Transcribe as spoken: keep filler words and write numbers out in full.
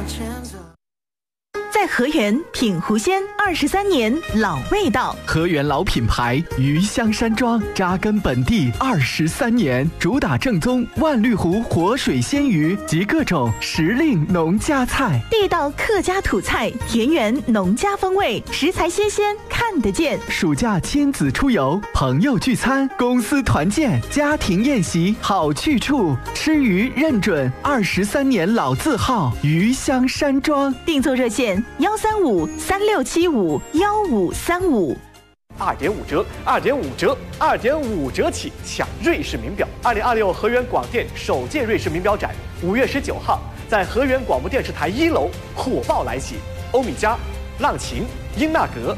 在河源品湖鲜二十三年老味道， 河源老品牌鱼香山庄扎根本地二十三年，主打正宗万绿湖活水鲜鱼及各种时令农家菜， 地道客家土菜，田园农家风味，食材新鲜看得见。 暑假亲子出游，朋友聚餐，公司团建，家庭宴席好去处，吃鱼认准二十三年老字号鱼香山庄。 订座热线幺三五三六七五幺五三五。 二点五折，二点五折，二点五折起抢瑞士名表！二零二六河源广电首届瑞士名表展，五月十九号在河源广播电视台一楼火爆来袭，欧米茄、浪琴、英纳格、